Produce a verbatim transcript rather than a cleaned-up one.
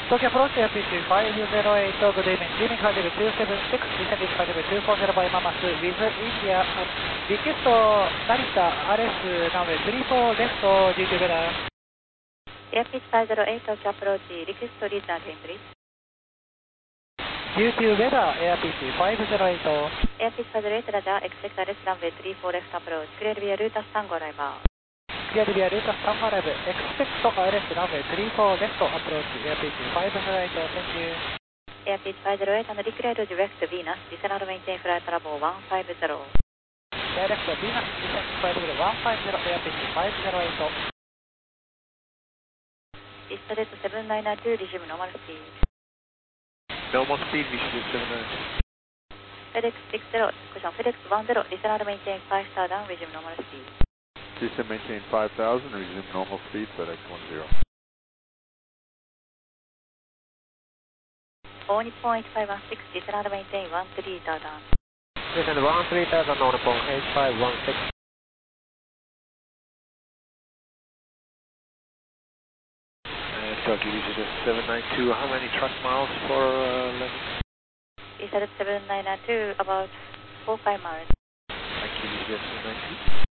Tokyo approach Air P C five zero eight, good evening, Jimmy Cardiff two seven six, descending Cardiff two four zero by Mamas with India, request Narita, R S runway three four left, G two weather. Air P C five zero eight, Tokyo approach, request return please. G two weather, Air P C five zero eight. Air P C five zero eight, Raja, expect R S runway three four left approach, clear via route Tango arrival. Clear via route Tango arrival, expect R S runway three four left approach, Air P C five zero eight, thank you. Air P C five zero eight and declare direct Venus, descend maintain flight level one five zero. Direct Venus, descend flight level one five zero, Air P C five zero eight. Eastlet seven nine nine two, resume normal speed. Normal speed, resume seven nine two. FedEx six zero, cushion FedEx one zero, descend maintain five star down, resume normal speed. Descend maintain five thousand, resume normal speed, FedEx one zero. Oni point five one six, descend maintain one three star down. Descend one three thousand, Oni point eight five one six. Tokyo EasyJet seven nine two, how many truck miles for uh, landing? EasyJet seven nine nine two, about four five miles. Thank you, EasyJet seven nine two.